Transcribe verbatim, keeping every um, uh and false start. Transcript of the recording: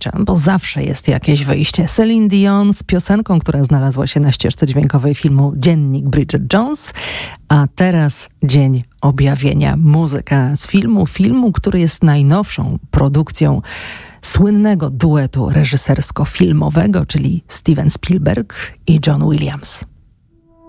wyjścia, bo zawsze jest jakieś wyjście. Celine Dion z piosenką, która znalazła się na ścieżce dźwiękowej filmu Dziennik Bridget Jones, a teraz dzień objawienia. Muzyka z filmu, filmu, który jest najnowszą produkcją słynnego duetu reżysersko-filmowego, czyli Steven Spielberg i John Williams.